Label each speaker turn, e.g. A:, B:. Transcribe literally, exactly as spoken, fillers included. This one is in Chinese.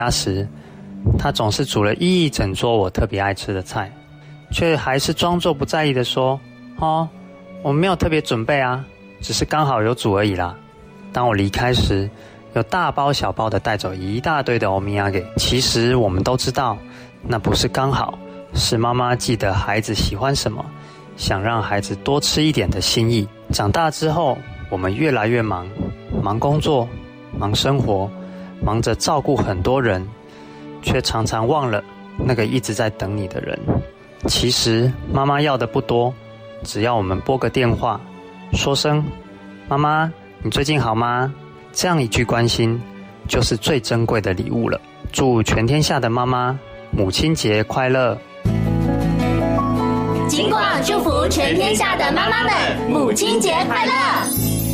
A: 家时，她总是煮了一整桌我特别爱吃的菜，却还是装作不在意地说：哦，我没有特别准备啊，只是刚好有煮而已啦。当我离开时，有大包小包的带走一大堆的欧米茄。其实我们都知道，那不是刚好，是妈妈记得孩子喜欢什么，想让孩子多吃一点的心意。长大之后，我们越来越忙，忙工作，忙生活，忙着照顾很多人，却常常忘了那个一直在等你的人。其实妈妈要的不多，只要我们拨个电话，说声妈妈，你最近好吗？这样一句关心，就是最珍贵的礼物了。祝全天下的妈妈母亲节快乐！
B: 金广祝福全天下的妈妈们母亲节快乐！